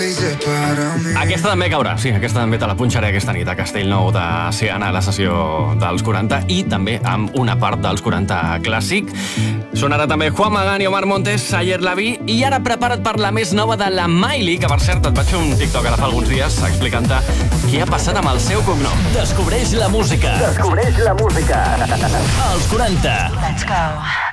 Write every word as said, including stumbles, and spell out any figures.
Aquesta també caurà, sí, aquesta també te la punxaré aquesta nit a Castellnou de Seana, a la sessió dels quaranta, i també amb una part dels quaranta clàssic. Sonarà també Juan Magán i Omar Montes, Ayer la vi, i ara prepara't per la més nova de la Miley, que per cert et vaig fer un TikTok ara fa alguns dies explicant-te què ha passat amb el seu cognom. Descobreix la música. Descobreix la música. Els quaranta. Let's go.